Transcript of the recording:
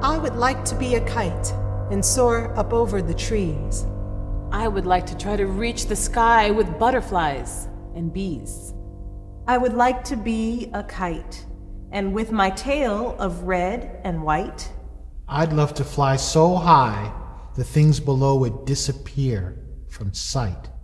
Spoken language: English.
I would like to be a kite and soar up over the trees. I would like to try to reach the sky with butterflies and bees. I would like to be a kite, and with my tail of red and white. I'd love to fly so high the things below would disappear from sight.